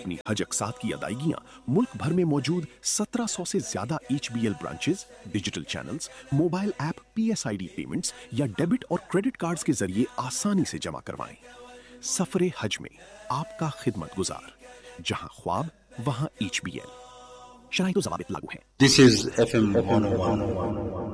अपनी हज अक़सात की अदायगियां मुल्क भर में मौजूद 1700 से ज्यादा HBL branches, digital channels, mobile app, PSID payments या डेबिट और क्रेडिट कार्ड्स के जरिए आसानी से जमा करवाएं। सफरे हज में आपका खिदमत गुजार, जहां ख्वाब वहां HBL। शराइत व ज़वाबित लागू हैं। This is FM 101.